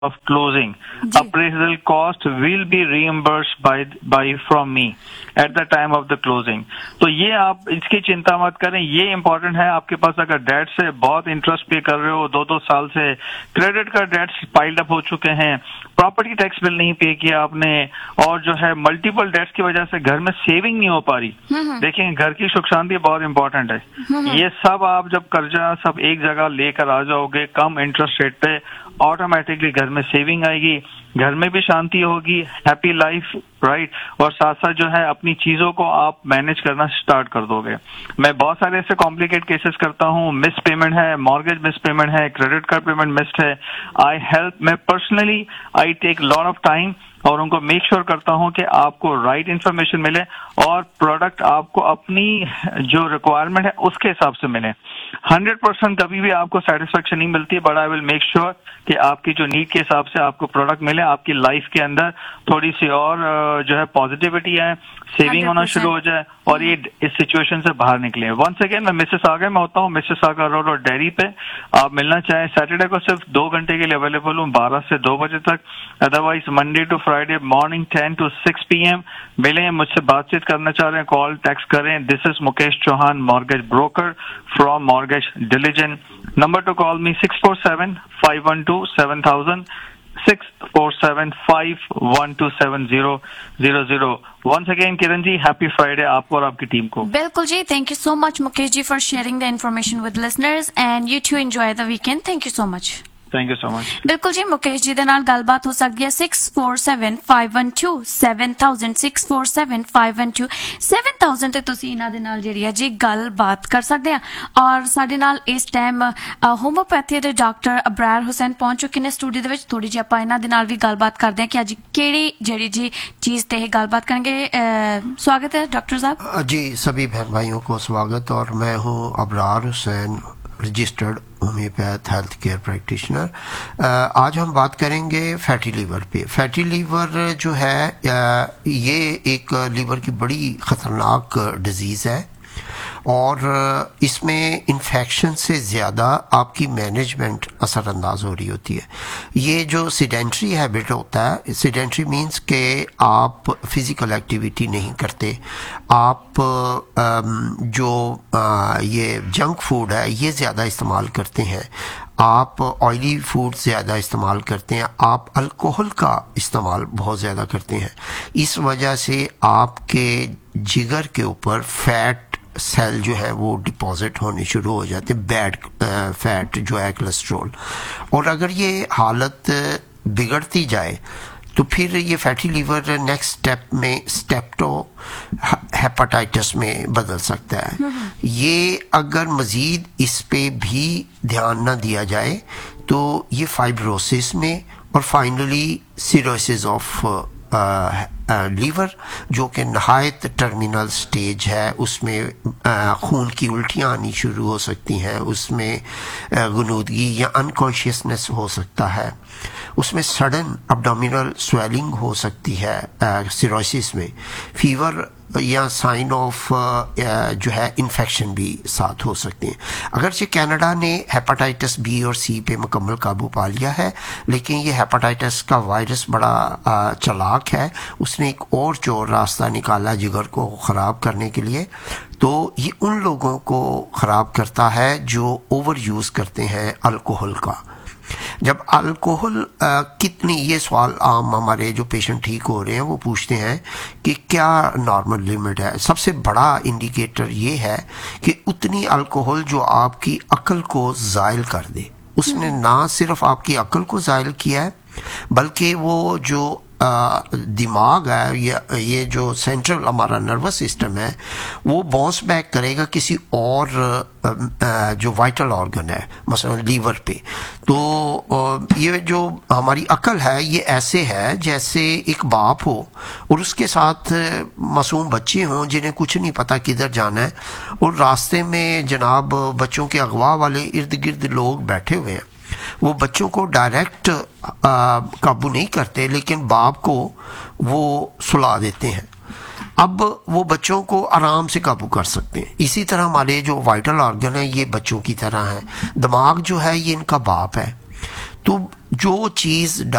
of closing, appraisal cost will be reimbursed by from me at the time of the closing. तो ये आप इसकी चिंता मत करें, ये इम्पोर्टेंट है. आपके पास अगर डेट से बहुत इंटरेस्ट पे कर रहे हो, 2-2 साल से credit card dates piled up हो चुके हैं, प्रॉपर्टी टैक्स बिल नहीं पे किया आपने, और जो है मल्टीपल डेट्स की वजह से घर में सेविंग नहीं हो पा रही. देखिए, घर की सुख शांति बहुत इंपॉर्टेंट है. ये सब आप जब कर्जा सब एक जगह लेकर आ जाओगे कम इंटरेस्ट रेट पे, ऑटोमेटिकली घर में सेविंग आएगी, घर में भी शांति होगी, हैप्पी लाइफ, राइट. और साथ साथ जो है अपनी चीजों को आप मैनेज करना स्टार्ट कर दोगे. मैं बहुत सारे ऐसे कॉम्प्लिकेट केसेस करता हूँ, मिस पेमेंट है, मॉर्गेज मिस पेमेंट है, क्रेडिट कार्ड पेमेंट मिस्ड है. आई हेल्प, मैं personally I take lot of time और उनको मेक श्योर करता हूं कि आपको राइट इन्फॉर्मेशन मिले और प्रोडक्ट आपको अपनी जो रिक्वायरमेंट है उसके हिसाब से मिले. 100% कभी भी आपको सेटिस्फेक्शन नहीं मिलती, but I will make sure कि आपकी जो नीड के हिसाब से आपको प्रोडक्ट मिले, आपकी लाइफ के अंदर थोड़ी सी और जो है पॉजिटिविटी है, सेविंग होना शुरू हो जाए और ये इस सिचुएशन से बाहर निकले. वंस अगेन मैं मिसिसागा में होता हूँ, मिसिसागा रोड और डेयरी पे. आप मिलना चाहें, सैटरडे को सिर्फ 2 घंटे के लिए अवेलेबल हूँ, 12 से 2 बजे तक. Otherwise Monday to Friday morning 10 to 6 PM मिले. मुझसे बातचीत करना चाह रहे हैं, कॉल टेक्स्ट करें. This is Mukesh Chauhan, mortgage broker from mortgage diligent. Number two call me 647-512-7000, 647-512-7000. Once again, Kiran ji, happy Friday आपको और आपकी टीम को. बिल्कुल जी, thank you so much Mukesh ji for sharing the information with listeners and you to enjoy the weekend. Thank you so much. Thank you so much. बिल्कुल जी, मुकेश जी ਦੇ ਨਾਲ ਗੱਲਬਾਤ ਹੋ ਸਕਦੀ ਹੈ 647-512-7000, 647-512-7000 ਤੇ ਤੁਸੀਂ ਇਹਨਾਂ ਦੇ ਨਾਲ ਜਿਹੜੀ ਹੈ ਜੀ ਗੱਲਬਾਤ ਕਰ ਸਕਦੇ ਆ. ਔਰ ਸਾਡੇ ਨਾਲ ਇਸ ਟਾਈਮ ਹੋਮੋਪੈਥੀ ਦੇ ਡਾਕਟਰ ਅਬਰਾਰ ਹੁਸੈਨ ਪਹੁੰਚ ਚੁੱਕੇ ਨੇ ਸਟੂਡੀਓ ਦੇ ਵਿੱਚ. ਥੋੜੀ ਜਿਹੀ ਆਪਾਂ ਇਹਨਾਂ ਦੇ ਨਾਲ ਵੀ ਗੱਲਬਾਤ ਕਰਦੇ ਆ ਕਿ ਅੱਜ ਕਿਹੜੀ ਜਿਹੜੀ ਜੀ चीज पे ਗੱਲਬਾਤ करेंगे. स्वागत है डॉक्टर साहब. जी, सभी बहन भाइयों को स्वागत. और मैं हूँ Abrar Hussain, registered homeopath health care practitioner. आज हम बात करेंगे फैटी लीवर पे. फैटी लीवर जो है ये एक लीवर की बड़ी ख़तरनाक डिजीज़ है और इसमें इन्फेक्शन से ज़्यादा आपकी मैनेजमेंट असरअंदाज हो रही होती है. ये जो सीडेंट्री हैबिट होता है, सीडेंट्री मीन्स कि आप फिज़िकल एक्टिविटी नहीं करते, आप जो ये जंक फूड है ये ज़्यादा इस्तेमाल करते हैं, आप ऑयली फूड ज़्यादा इस्तेमाल करते हैं, आप अल्कोहल का इस्तेमाल बहुत ज़्यादा करते हैं. इस वजह से आपके जिगर के ऊपर फैट सेल जो है वो डिपॉजिट होने शुरू हो जाते हैं, बैड फैट जो है कोलेस्ट्रॉल. और अगर ये हालत बिगड़ती जाए तो फिर ये फैटी लीवर नेक्स्ट स्टेप में स्टेप्टो हेपेटाइटिस में बदल सकता है. ये अगर मज़ीद इस पे भी ध्यान न दिया जाए तो ये फाइब्रोसिस में और फाइनली सिरोसिस ऑफ लीवर जो कि नहायत टर्मिनल स्टेज है, उसमें खून की उल्टियाँ आनी शुरू हो सकती हैं, उसमें गुनूदगी या अनकॉन्शियसनेस हो सकता है, उसमें सडन अब्डोमिनल स्वेलिंग हो सकती है, सिरोसिस में फीवर या साइन ऑफ जो है इन्फेक्शन भी साथ हो सकते हैं. अगरचे कनाडा ने हेपेटाइटिस बी और सी पे मुकम्मल काबू पा लिया है, लेकिन ये हेपेटाइटिस का वायरस बड़ा चालाक है. उसने एक और चोर रास्ता निकाला जिगर को ख़राब करने के लिए. तो ये उन लोगों को ख़राब करता है जो ओवर यूज़ करते हैं अल्कोहल का. जब अल्कोहल कितनी, ये सवाल आम हमारे जो पेशेंट ठीक हो रहे हैं वो पूछते हैं कि क्या नॉर्मल लिमिट है. सबसे बड़ा इंडिकेटर ये है कि उतनी अल्कोहल जो आपकी अक्ल को ज़ायल कर दे. उसने ना सिर्फ आपकी अक्ल को ज़ायल किया है बल्कि वो जो दिमाग है, ये जो सेंट्रल हमारा नर्वस सिस्टम है वो बाउंस बैक करेगा किसी और जो वाइटल ऑर्गन है, मसलन लीवर पे. तो ये जो हमारी अक्ल है ये ऐसे है जैसे एक बाप हो और उसके साथ मासूम बच्चे हों जिन्हें कुछ नहीं पता किधर जाना है, और रास्ते में जनाब बच्चों के अगवा वाले इर्द गिर्द लोग बैठे हुए हैं. वो बच्चों को डायरेक्ट काबू नहीं करते लेकिन बाप को वो सुला देते हैं. अब वो बच्चों को आराम से काबू कर सकते हैं. इसी तरह हमारे जो वाइटल ऑर्गन है ये बच्चों की तरह हैं. दिमाग जो है ये इनका बाप है. تو جو چیز